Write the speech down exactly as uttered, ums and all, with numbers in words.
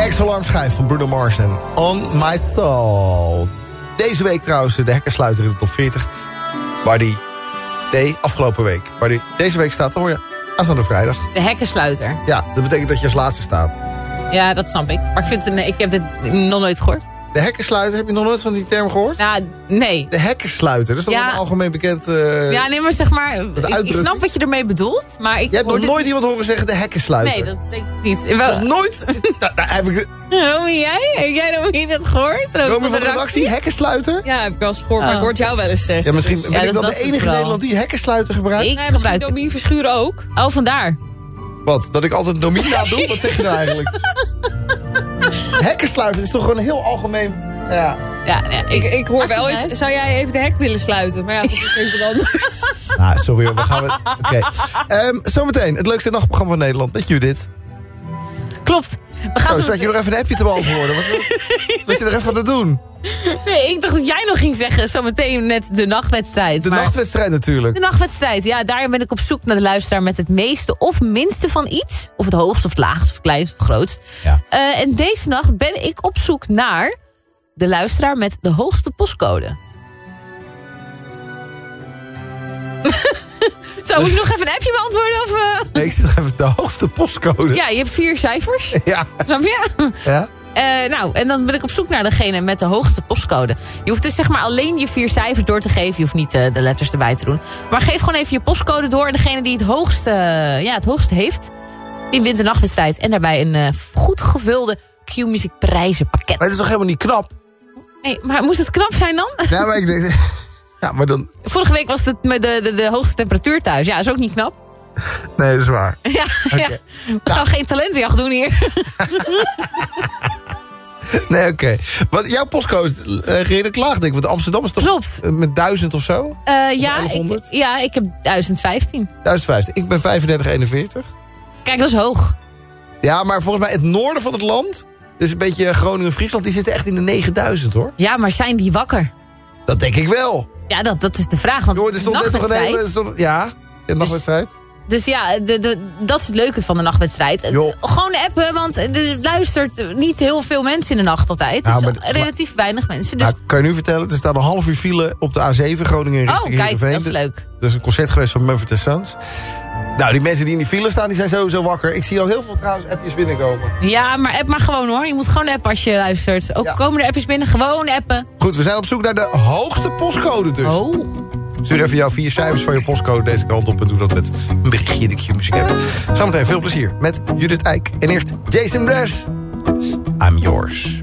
Ex-alarmschijf van Bruno Mars en On My Soul. Deze week trouwens de hekkersluiter in de top veertig. Waar die... Nee, afgelopen week. Waar die deze week staat, hoor je, aanstaande vrijdag. De hekkensluiter. Ja, dat betekent dat je als laatste staat. Ja, dat snap ik. Maar ik, vind het, nee, ik heb dit nog nooit gehoord. De hekkersluiter, heb je nog nooit van die term gehoord? Ja, nee. De hekkersluiter, dat is toch Ja. een algemeen bekend... Uh, Ja, nee, maar zeg maar, ik, ik snap wat je ermee bedoelt, maar ik... Je hebt nog dit- nooit iemand horen zeggen de hekkersluiter? Nee, dat denk ik niet. Wel, Nog nooit? nou, nou, heb ik... Romy, jij? Heb jij nog niet dat gehoord? Romy Romy van de redactie, hekkersluiter? Ja, heb ik wel eens gehoord, maar Oh. ik hoor het jou wel eens zeggen. Ja, misschien ben Ja, ik dat- dan dat de is het enige in vooral. Nederland die hekkersluiter gebruikt? Ik Nee, misschien gebruik... Domien Verschuren ook. Oh, vandaar. Wat? Dat ik altijd een domien nadoe? Wat zeg je nou eigenlijk? Hekkersluiter is toch gewoon een heel algemeen... Ja. Ja, ja, Ik, ik hoor Maakt wel niet eens, uit. zou jij even de hek willen sluiten? Maar ja, dat is even wat anders. Ah, sorry hoor, we gaan we... Oké. Ehm, zometeen, het leukste nachtprogramma van Nederland met Judith. Klopt. We gaan Zo, zo... zat je nog even een appje te beantwoorden? Wat, wat, wat was je er even aan het doen? Nee, ik dacht dat jij nog ging zeggen, zometeen net de nachtwedstrijd. De maar... nachtwedstrijd natuurlijk. De nachtwedstrijd, ja, daarin ben ik op zoek naar de luisteraar met het meeste of minste van iets. Of het hoogst of het laagst of het kleinst of het grootst. Ja. Uh, en deze nacht ben ik op zoek naar de luisteraar met de hoogste postcode. Zo, moet je nog even een appje beantwoorden? Of, uh... Nee, ik zit nog even de hoogste postcode. Ja, je hebt vier cijfers. Ja. Snap je? Ja? Uh, nou, en dan ben ik op zoek naar degene met de hoogste postcode. Je hoeft dus zeg maar alleen je vier cijfers door te geven. Je hoeft niet uh, de letters erbij te doen. Maar geef gewoon even je postcode door. En degene die het hoogste, uh, ja, het hoogste heeft, die wint de nachtwedstrijd. En daarbij een uh, goed gevulde Q-Music prijzenpakket. Maar het is toch helemaal niet knap? Nee, maar moest het knap zijn dan? Ja, maar ik denk... Ja, maar dan... Vorige week was het met de, de, de hoogste temperatuur thuis. Ja, is ook niet knap. Nee, dat is waar. Ja, Okay. ja. We gaan geen talentenjacht doen hier. Nee, oké. Okay. Wat jouw postcode is uh, redelijk laag, denk ik. Want Amsterdam is toch Klopt. uh, met duizend of zo? Uh, ja, elfhonderd? ik, ja, ik heb duizend vijftien. duizend vijftien. Ik ben vijfendertig eenenveertig. Kijk, dat is hoog. Ja, maar volgens mij het noorden van het land... Dus een beetje Groningen, Friesland... die zitten echt in de negenduizend, hoor. Ja, maar zijn die wakker? Dat denk ik wel. Ja, dat, dat is de vraag. Want Joh, er de stond net toch een nachtwedstrijd... hele... Stond, ja, de nachtwedstrijd. Dus ja, de, de, dat is het leuke van de nachtwedstrijd. Joh. Gewoon appen, want er luistert niet heel veel mensen in de nacht altijd. Nou, dus maar- relatief weinig mensen. Dus... Nou, kan je nu vertellen, er staat een half uur file op de A zeven Groningen oh, richting kijk, Heerenveen. dat is leuk. Er is een concert geweest van Mumford and Sons. Nou, die mensen die in die file staan, die zijn sowieso wakker. Ik zie al heel veel trouwens appjes binnenkomen. Ja, maar app maar gewoon hoor. Je moet gewoon appen als je luistert. Ook Ja. komen er appjes binnen, gewoon appen. Goed, we zijn op zoek naar de hoogste postcode dus. Oh. Stuur even jouw vier cijfers van je postcode deze kant op... en doe dat met een berichtje in de Q-Music app. Zometeen veel plezier met Judith Eijk. En eerst Jason Mraz. Yes, I'm yours.